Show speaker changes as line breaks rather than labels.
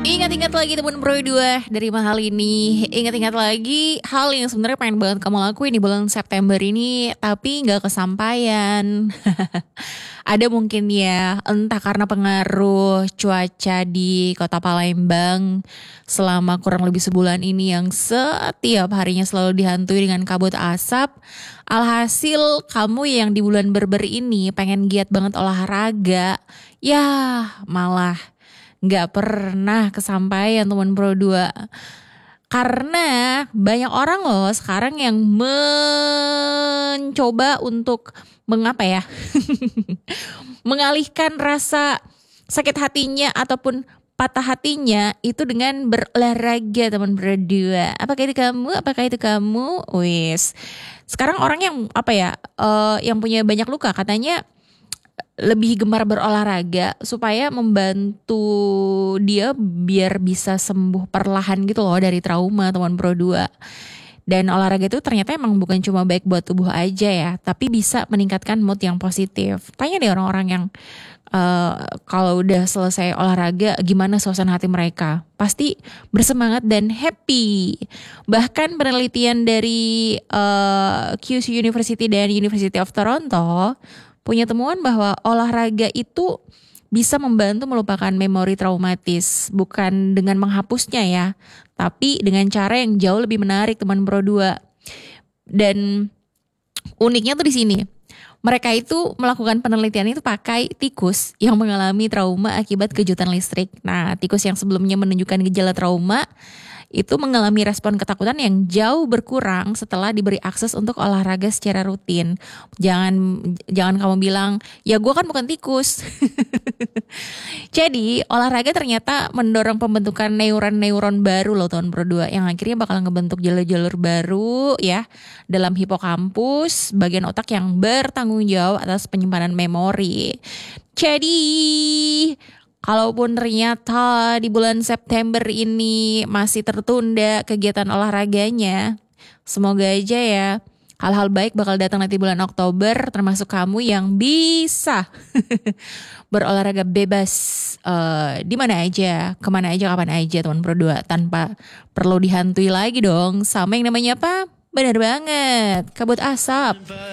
Ingat-ingat lagi teman Pro 2 dari mahal ini. Ingat-ingat lagi hal yang sebenarnya pengen banget kamu lakuin di bulan September ini, tapi nggak kesampaian. Ada mungkin ya, entah karena pengaruh cuaca di kota Palembang selama kurang lebih sebulan ini yang setiap harinya selalu dihantui dengan kabut asap. Alhasil kamu yang di bulan berber ini pengen giat banget olahraga, ya malah nggak pernah kesampaian teman Pro 2. Karena banyak orang loh sekarang yang mencoba untuk mengapa ya? Mengalihkan rasa sakit hatinya ataupun patah hatinya itu dengan berolahraga teman Pro 2. Apakah itu kamu? Apakah itu kamu? Wis. Sekarang orang yang apa ya? Yang punya banyak luka katanya lebih gemar berolahraga supaya membantu dia biar bisa sembuh perlahan gitu loh dari trauma teman Pro 2. Dan olahraga itu ternyata emang bukan cuma baik buat tubuh aja ya, tapi bisa meningkatkan mood yang positif. Tanya deh orang-orang yang kalau udah selesai olahraga gimana suasana hati mereka. Pasti bersemangat dan happy. Bahkan penelitian dari QC University dan University of Toronto punya temuan bahwa olahraga itu bisa membantu melupakan memori traumatis. Bukan dengan menghapusnya ya, tapi dengan cara yang jauh lebih menarik teman Pro 2. Dan uniknya tuh di sini. Mereka itu melakukan penelitian itu pakai tikus yang mengalami trauma akibat kejutan listrik. Nah, tikus yang sebelumnya menunjukkan gejala trauma itu mengalami respon ketakutan yang jauh berkurang setelah diberi akses untuk olahraga secara rutin. Jangan kamu bilang, ya gue kan bukan tikus. Jadi olahraga ternyata mendorong pembentukan neuron-neuron baru loh teman Pro 2, yang akhirnya bakal ngebentuk jalur-jalur baru ya dalam hipokampus, bagian otak yang bertanggung jawab atas penyimpanan memori. Jadi kalaupun ternyata di bulan September ini masih tertunda kegiatan olahraganya, semoga aja ya hal-hal baik bakal datang nanti bulan Oktober, termasuk kamu yang bisa berolahraga bebas di mana aja, kemana aja, kapan aja teman Pro 2, tanpa perlu dihantui lagi dong sama yang namanya apa? Benar banget, kabut asap.